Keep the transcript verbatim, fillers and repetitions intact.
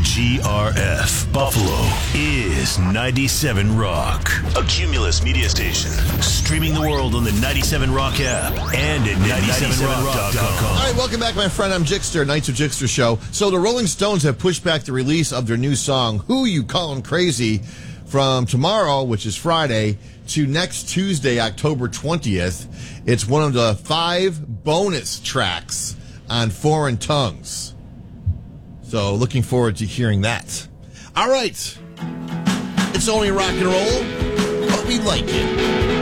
G R F, Buffalo, is ninety-seven Rock. A Cumulus media station. Streaming the world on the ninety-seven Rock app and at ninety-seven rock dot com. All right, welcome back, my friend. I'm Jixter, Knights of Jixter Show. So the Rolling Stones have pushed back the release of their new song, Who You Callin' Crazy, from tomorrow, which is Friday, to next Tuesday, October twentieth. It's one of the five bonus tracks on Foreign Tongues. So looking forward to hearing that. All right. It's only rock and roll, but we like it.